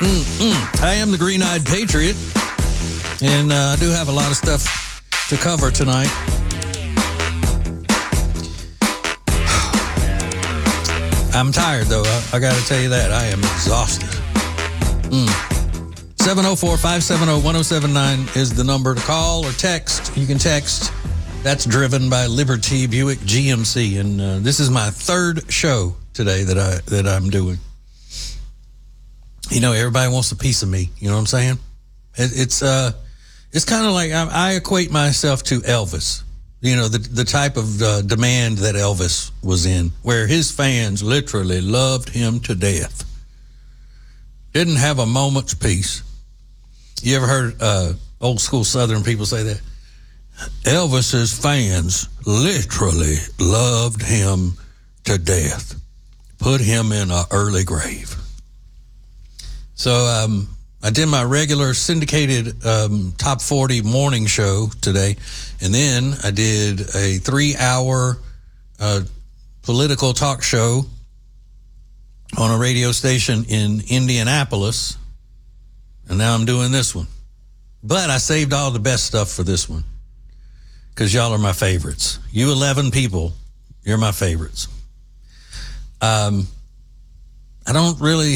I am the Green-Eyed Patriot, and I do have a lot of stuff to cover tonight. I'm tired, though. I got to tell you that. I am exhausted. 704-570-1079 is the number to call or text. You can text. That's driven by Liberty Buick GMC, and this is my third show today that I'm doing. You know, everybody wants a piece of me. You know what I'm saying? It's kind of like I equate myself to Elvis. You know, the type of demand that Elvis was in, where his fans literally loved him to death. Didn't have a moment's peace. You ever heard old school Southern people say that? Elvis's fans literally loved him to death. Put him in an early grave. So I did my regular syndicated top 40 morning show today, and then I did a 3-hour political talk show on a radio station in Indianapolis, and now I'm doing this one. But I saved all the best stuff for this one because y'all are my favorites. You 11 people, you're my favorites. I don't really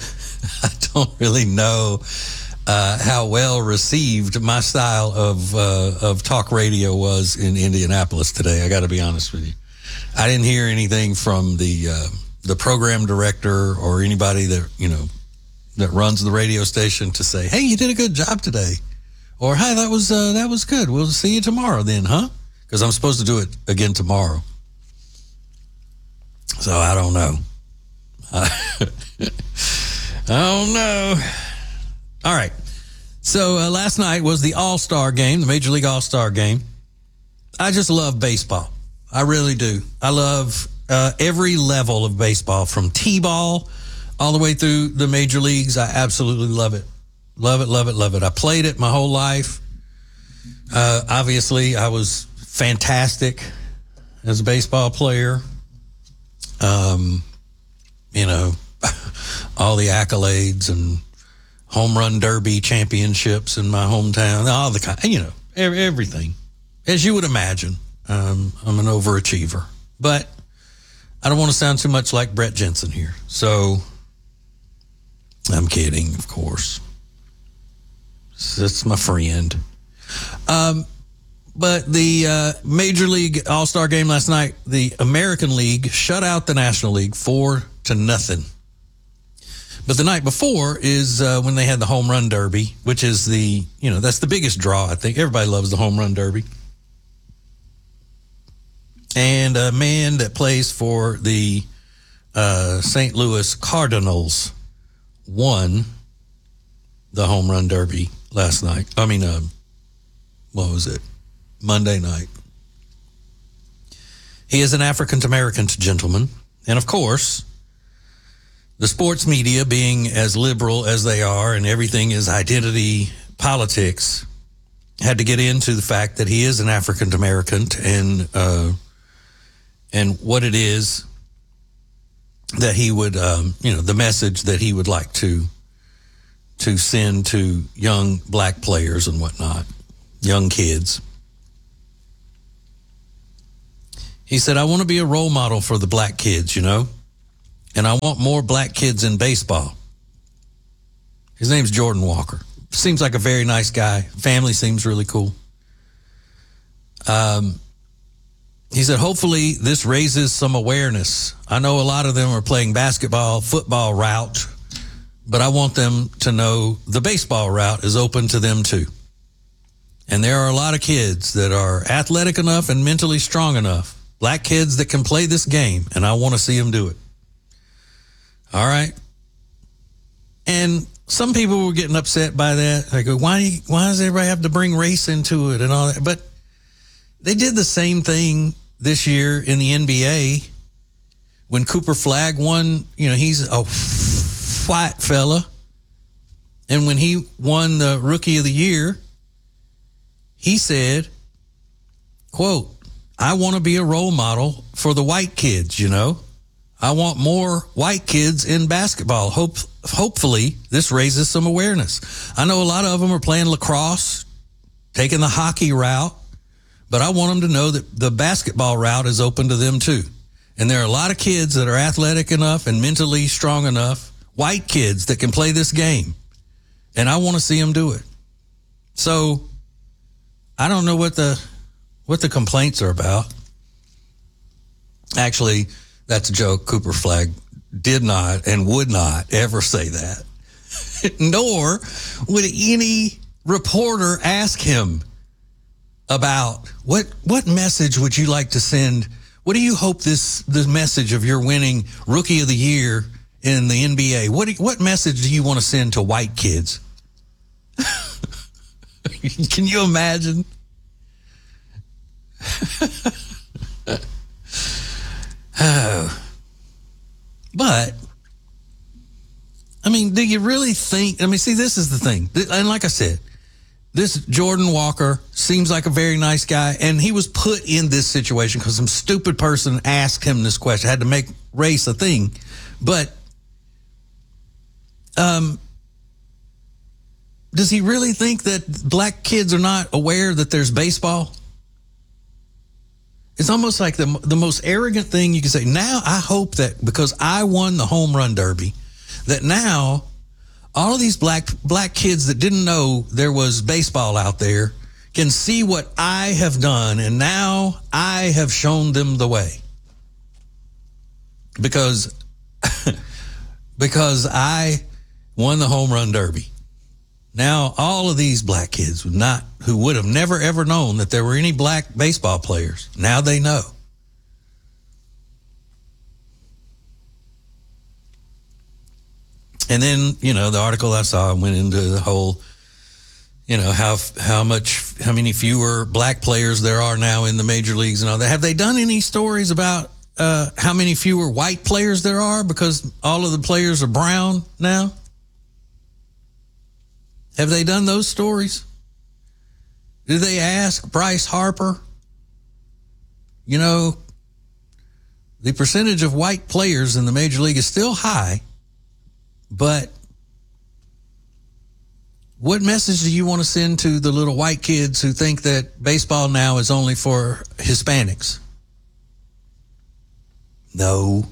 know how well received my style of talk radio was in Indianapolis today. I got to be honest with you. I didn't hear anything from the program director or anybody that, you know, that runs the radio station to say, "Hey, you did a good job today," or "Hey, that was good. We'll see you tomorrow then, huh?" Because I'm supposed to do it again tomorrow. So I don't know. I don't know. All right. So last night was the All-Star game, the Major League All-Star game. I just love baseball. I really do. I love every level of baseball, from T-ball all the way through the major leagues. I absolutely love it. Love it, love it, love it. I played it my whole life. Obviously, I was fantastic as a baseball player. You know, all the accolades and home run derby championships in my hometown, all the kind, you know, everything, as you would imagine. I'm an overachiever, but I don't want to sound too much like Brett Jensen here. So I'm kidding, of course. That's my friend. But the Major League All-Star game last night, the American League shut out the National League 4-0. But the night before is when they had the home run derby, which is that's the biggest draw, I think. Everybody loves the home run derby. And a man that plays for the St. Louis Cardinals won the home run derby last night. I mean, what was it? Monday night. He is an African-American gentleman. And of course, the sports media, being as liberal as they are and everything is identity politics, had to get into the fact that he is an African-American and what it is that he would, the message that he would like to send to young black players and whatnot, young kids. He said, "I want to be a role model for the black kids, and I want more black kids in baseball." His name's Jordan Walker. Seems like a very nice guy. Family seems really cool. He said, "Hopefully this raises some awareness. I know a lot of them are playing basketball, football route, but I want them to know the baseball route is open to them too. And there are a lot of kids that are athletic enough and mentally strong enough, black kids that can play this game, and I want to see them do it." All right. And some people were getting upset by that. They go, why does everybody have to bring race into it and all that? But they did the same thing this year in the NBA when Cooper Flagg won. He's a white fella. And when he won the Rookie of the Year, he said, quote, "I want to be a role model for the white kids, I I want more white kids in basketball. Hopefully, this raises some awareness. I know a lot of them are playing lacrosse, taking the hockey route, but I want them to know that the basketball route is open to them too. And there are a lot of kids that are athletic enough and mentally strong enough, white kids that can play this game. And I want to see them do it. So I don't know what the complaints are about. Actually, that's a joke. Cooper Flagg did not and would not ever say that. Nor would any reporter ask him about what message would you like to send? What do you hope this message of your winning Rookie of the Year in the NBA? What message do you want to send to white kids? Can you imagine? But, I mean, do you really think, see, this is the thing. And like I said, this Jordan Walker seems like a very nice guy, and he was put in this situation because some stupid person asked him this question, had to make race a thing. But does he really think that black kids are not aware that there's baseball? It's almost like the most arrogant thing you can say. Now, I hope that because I won the home run derby, that now all of these black kids that didn't know there was baseball out there can see what I have done, and now I have shown them the way. Because I won the home run derby. Now, all of these black kids who would have never, ever known that there were any black baseball players, now they know. And then, the article I saw went into the whole, how many fewer black players there are now in the major leagues and all that. Have they done any stories about how many fewer white players there are because all of the players are brown now? Have they done those stories? Did they ask Bryce Harper? The percentage of white players in the major league is still high, but what message do you want to send to the little white kids who think that baseball now is only for Hispanics? No.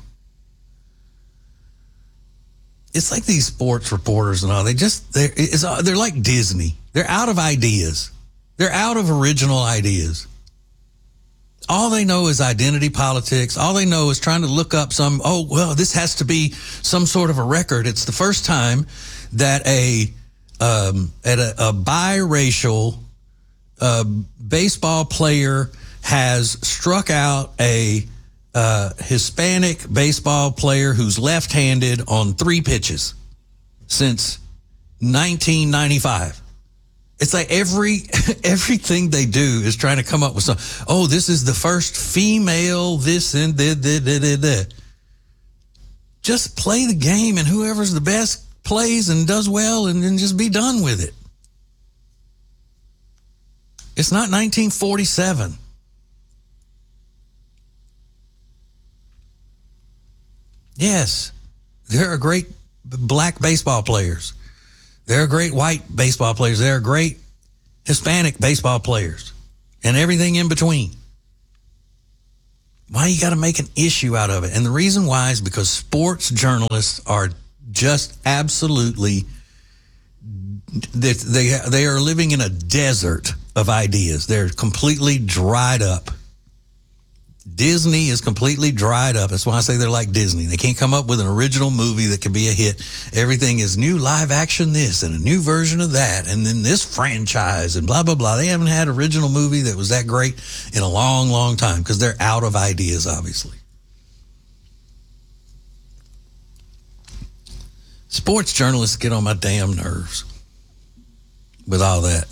It's like these sports reporters and all. They're like Disney. They're out of ideas. They're out of original ideas. All they know is identity politics. All they know is trying to look up this has to be some sort of a record. It's the first time that a biracial baseball player has struck out a Hispanic baseball player who's left-handed on 3 pitches since 1995. It's like everything they do is trying to come up with this is the first female this and that. Just play the game, and whoever's the best plays and does well, and then just be done with it. It's not 1947. Yes, there are great black baseball players. There are great white baseball players. There are great Hispanic baseball players and everything in between. Why you got to make an issue out of it? And the reason why is because sports journalists are just absolutely, they are living in a desert of ideas. They're completely dried up. Disney is completely dried up. That's why I say they're like Disney. They can't come up with an original movie that can be a hit. Everything is new live action this and a new version of that, and then this franchise and blah, blah, blah. They haven't had an original movie that was that great in a long, long time because they're out of ideas, obviously. Sports journalists get on my damn nerves with all that.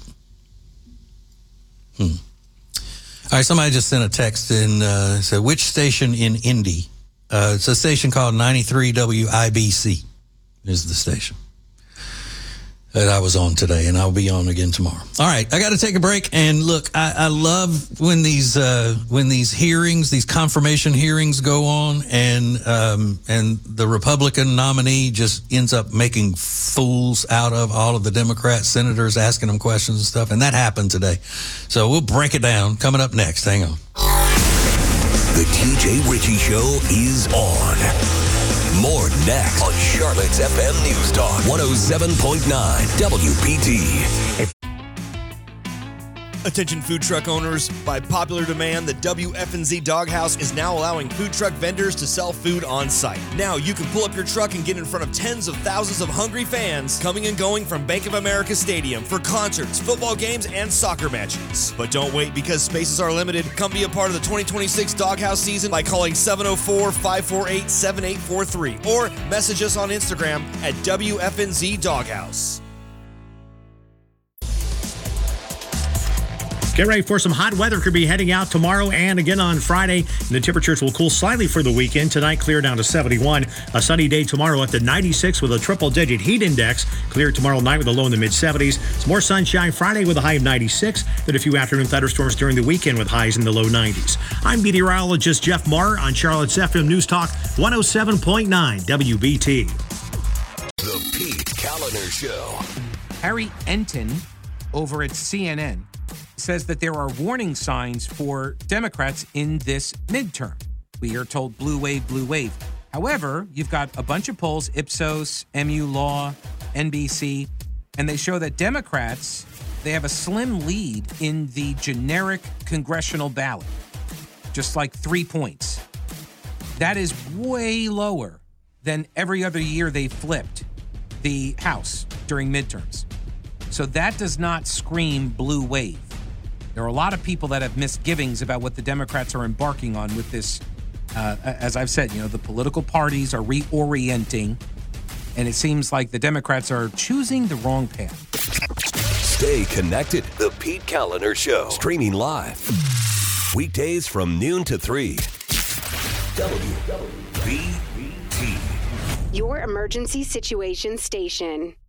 All right, somebody just sent a text and said, which station in Indy? It's a station called 93 WIBC is the station. that I was on today, and I'll be on again tomorrow. All right, I got to take a break. And look, I love when these hearings, these confirmation hearings go on, and the Republican nominee just ends up making fools out of all of the Democrat senators, asking them questions and stuff. And that happened today. So we'll break it down coming up next. Hang on. The TJ Ritchie Show is on. More next on Charlotte's FM News Talk 107.9 WPT. Attention food truck owners, by popular demand, the WFNZ Doghouse is now allowing food truck vendors to sell food on site. Now you can pull up your truck and get in front of tens of thousands of hungry fans coming and going from Bank of America Stadium for concerts, football games, and soccer matches. But don't wait, because spaces are limited. Come be a part of the 2026 Doghouse season by calling 704-548-7843 or message us on Instagram at WFNZ Doghouse. Get ready for some hot weather. Could be heading out tomorrow and again on Friday. And the temperatures will cool slightly for the weekend. Tonight, clear down to 71. A sunny day tomorrow at the 96 with a triple-digit heat index. Clear tomorrow night with a low in the mid-70s. Some more sunshine Friday with a high of 96. Then a few afternoon thunderstorms during the weekend with highs in the low 90s. I'm meteorologist Jeff Marr on Charlotte's FM News Talk 107.9 WBT. The Pete Kaliner Show. Harry Enton over at CNN says that there are warning signs for Democrats in this midterm. We are told blue wave, blue wave. However, you've got a bunch of polls, Ipsos, MU Law, NBC, and they show that Democrats, they have a slim lead in the generic congressional ballot, just like 3 points. That is way lower than every other year they flipped the House during midterms. So that does not scream blue wave. There are a lot of people that have misgivings about what the Democrats are embarking on with this. As I've said, the political parties are reorienting, and it seems like the Democrats are choosing the wrong path. Stay connected. The Pete Kaliner Show. Streaming live. Weekdays from noon to 3. WBT. Your emergency situation station.